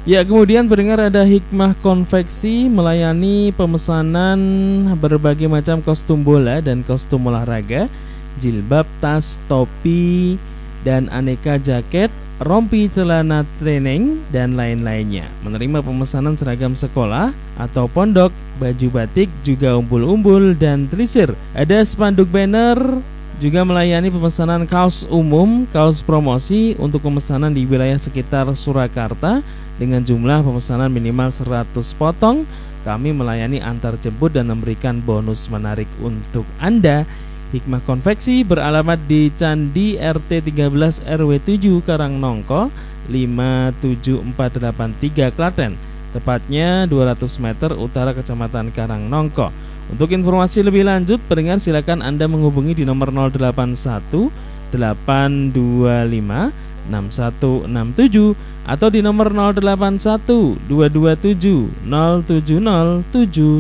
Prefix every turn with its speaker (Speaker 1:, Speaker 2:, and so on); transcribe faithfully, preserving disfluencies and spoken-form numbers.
Speaker 1: Ya, kemudian pendengar, ada Hikmah Konveksi melayani pemesanan berbagai macam kostum bola dan kostum olahraga, jilbab, tas, topi, dan aneka jaket, rompi, celana training, dan lain-lainnya. Menerima pemesanan seragam sekolah atau pondok, baju batik, juga umbul-umbul dan trisir. Ada spanduk banner, juga melayani pemesanan kaos umum, kaos promosi untuk pemesanan di wilayah sekitar Surakarta dengan jumlah pemesanan minimal seratus potong. Kami melayani antar jemput dan memberikan bonus menarik untuk Anda. Hikmah Konveksi beralamat di Candi R T tiga belas R W tujuh Karangnongko lima tujuh empat delapan tiga Klaten, tepatnya dua ratus meter utara Kecamatan Karangnongko. Untuk informasi lebih lanjut, pendengar, silakan Anda menghubungi di nomor nol delapan satu delapan dua lima enam satu enam tujuh atau di nomor nol delapan satu dua dua tujuh nol tujuh nol tujuh.